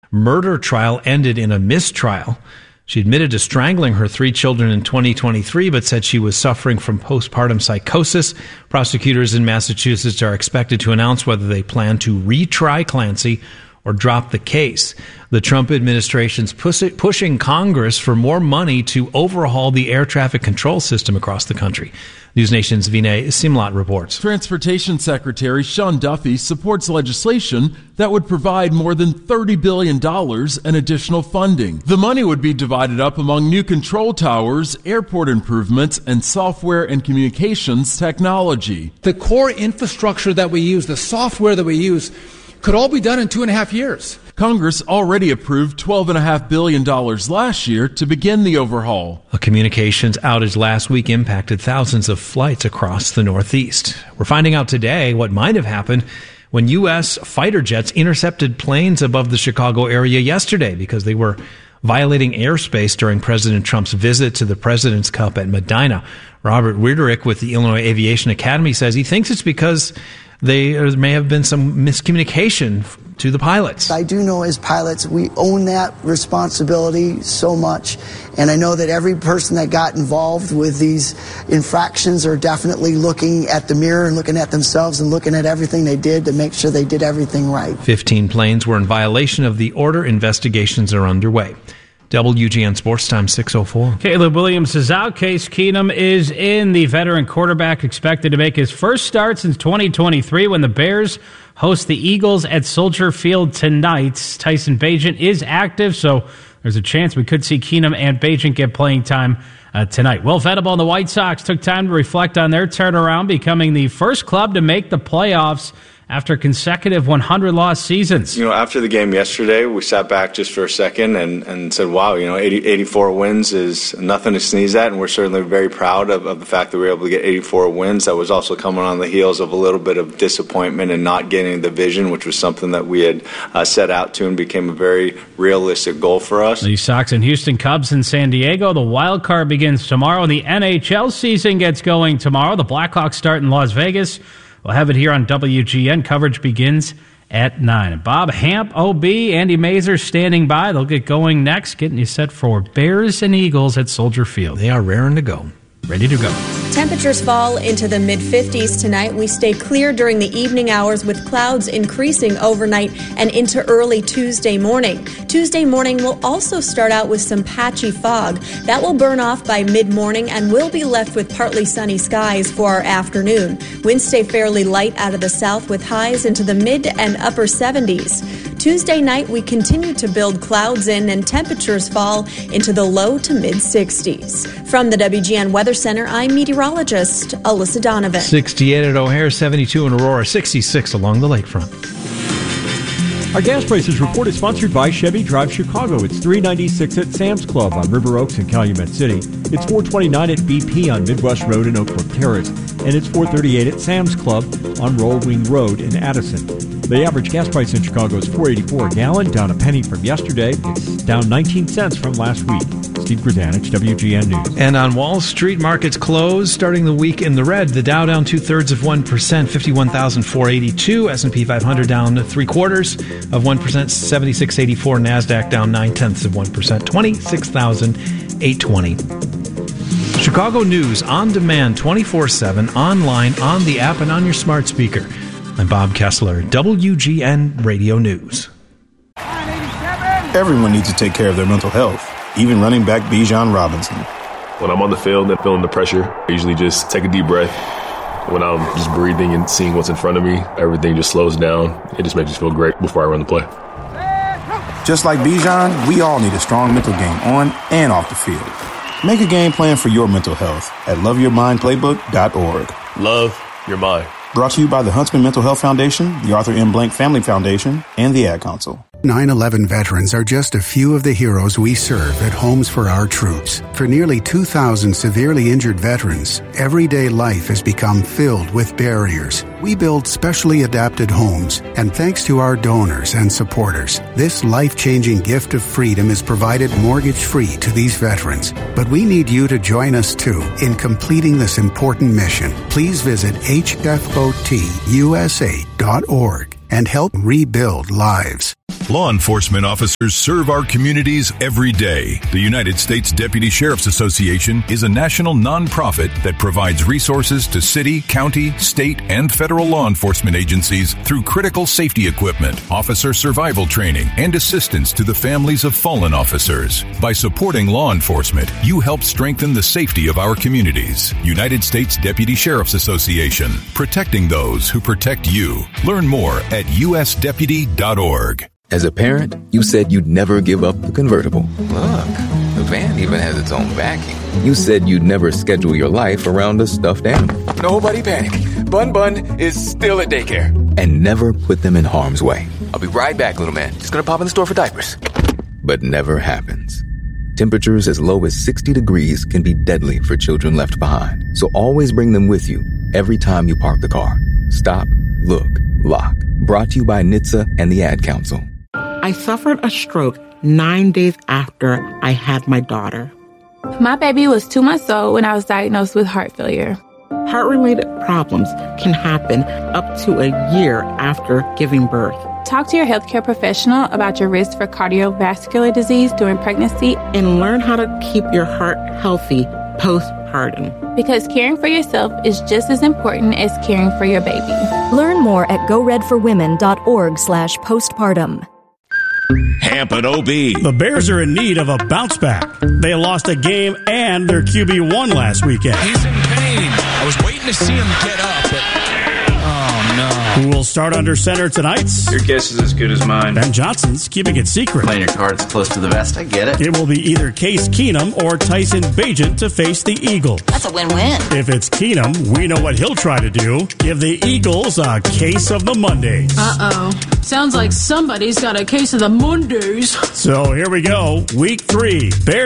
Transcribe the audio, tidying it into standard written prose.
murder trial ended in a mistrial. She admitted to strangling her 3 children in 2023, but said she was suffering from postpartum psychosis. Prosecutors in Massachusetts are expected to announce whether they plan to retry Clancy or drop the case. The Trump administration's pushing Congress for more money to overhaul the air traffic control system across the country. News Nation's Vinay Simlat reports. Transportation Secretary Sean Duffy supports legislation that would provide more than $30 billion in additional funding. The money would be divided up among new control towers, airport improvements, and software and communications technology. The core infrastructure that we use, the software that we use, could all be done in 2.5 years. Congress already approved $12.5 billion last year to begin the overhaul. A communications outage last week impacted thousands of flights across the Northeast. We're finding out today what might have happened when U.S. fighter jets intercepted planes above the Chicago area yesterday because they were violating airspace during President Trump's visit to the President's Cup at Medina. Robert Wiederich with the Illinois Aviation Academy says he thinks it's because there may have been some miscommunication to the pilots. I do know as pilots, we own that responsibility so much. And I know that every person that got involved with these infractions are definitely looking at the mirror and looking at themselves and looking at everything they did to make sure they did everything right. 15 planes were in violation of the order. Investigations are underway. WGN Sports Time 6:04. Caleb Williams is out. Case Keenum is in. The veteran quarterback expected to make his first start since 2023 when the Bears host the Eagles at Soldier Field tonight. Tyson Bagent is active, so there's a chance we could see Keenum and Bagent get playing time tonight. Will Venable and the White Sox took time to reflect on their turnaround, becoming the first club to make the playoffs after consecutive 100-loss seasons. After the game yesterday, we sat back just for a second and said, wow, 84 wins is nothing to sneeze at, and we're certainly very proud of the fact that we were able to get 84 wins. That was also coming on the heels of a little bit of disappointment in not getting the division, which was something that we had set out to and became a very realistic goal for us. The Sox and Houston Cubs in San Diego. The wild card begins tomorrow. The NHL season gets going tomorrow. The Blackhawks start in Las Vegas. We'll have it here on WGN. Coverage begins at 9. Bob Hamp, OB, Andy Mazer standing by. They'll get going next, getting you set for Bears and Eagles at Soldier Field. They are raring to go. Ready to go. Temperatures fall into the mid-50s tonight. We stay clear during the evening hours with clouds increasing overnight and into early Tuesday morning. Tuesday morning will also start out with some patchy fog. That will burn off by mid-morning and we'll be left with partly sunny skies for our afternoon. Winds stay fairly light out of the south with highs into the mid and upper 70s. Tuesday night, we continue to build clouds in and temperatures fall into the low to mid-60s. From the WGN Weather Center, I'm meteorologist Alyssa Donovan. 68 at O'Hare, 72 in Aurora, 66 along the lakefront. Our gas prices report is sponsored by Chevy Drive Chicago. It's $3.96 at Sam's Club on River Oaks in Calumet City. It's $4.29 at BP on Midwest Road in Oak Brook Terrace. And it's $4.38 at Sam's Club on Roll Wing Road in Addison. The average gas price in Chicago is $4.84 a gallon, down a penny from yesterday. It's down 19 cents from last week. Steve Grzanich, WGN News. And on Wall Street, markets closed, starting the week in the red. The Dow down 2/3%, 51,482. S&P 500 down 0.75%, 7684. NASDAQ down 0.9%, 26,820. Chicago News on demand 24/7, online, on the app, and on your smart speaker. I'm Bob Kessler, WGN Radio News. Everyone needs to take care of their mental health, even running back Bijan Robinson. When I'm on the field and feeling the pressure, I usually just take a deep breath. When I'm just breathing and seeing what's in front of me, everything just slows down. It just makes me feel great before I run the play. Just like Bijan, we all need a strong mental game on and off the field. Make a game plan for your mental health at loveyourmindplaybook.org. Love your mind. Brought to you by the Huntsman Mental Health Foundation, the Arthur M. Blank Family Foundation, and the Ad Council. 9/11 veterans are just a few of the heroes we serve at Homes for Our Troops. For nearly 2,000 severely injured veterans, everyday life has become filled with barriers. We build specially adapted homes, and thanks to our donors and supporters, this life-changing gift of freedom is provided mortgage-free to these veterans. But we need you to join us, too, in completing this important mission. Please visit hfotusa.org and help rebuild lives. Law enforcement officers serve our communities every day. The United States Deputy Sheriff's Association is a national nonprofit that provides resources to city, county, state, and federal law enforcement agencies through critical safety equipment, officer survival training, and assistance to the families of fallen officers. By supporting law enforcement, you help strengthen the safety of our communities. United States Deputy Sheriff's Association, protecting those who protect you. Learn more at usdeputy.org. As a parent, you said you'd never give up the convertible. Look, the van even has its own backing. You said you'd never schedule your life around a stuffed animal. Nobody panic. Bun Bun is still at daycare. And never put them in harm's way. I'll be right back, little man. Just gonna pop in the store for diapers. But never happens. Temperatures as low as 60 degrees can be deadly for children left behind. So always bring them with you every time you park the car. Stop, look, lock. Brought to you by NHTSA and the Ad Council. I suffered a stroke 9 days after I had my daughter. My baby was 2 months old when I was diagnosed with heart failure. Heart-related problems can happen up to a year after giving birth. Talk to your healthcare professional about your risk for cardiovascular disease during pregnancy and learn how to keep your heart healthy postpartum. Because caring for yourself is just as important as caring for your baby. Learn more at goredforwomen.org/postpartum. Hampton OB. The Bears are in need of a bounce back. They lost a game and their QB won last weekend. He's in pain. I was waiting to see him get up, but oh no. Who will start under center tonight? Your guess is as good as mine. Ben Johnson's keeping it secret. Playing your cards close to the vest, I get it. It will be either Case Keenum or Tyson Bagent to face the Eagles. That's a win-win. If it's Keenum, we know what he'll try to do. Give the Eagles a case of the Mondays. Uh-oh. Sounds like somebody's got a case of the Mondays. So here we go. Week 3. Bears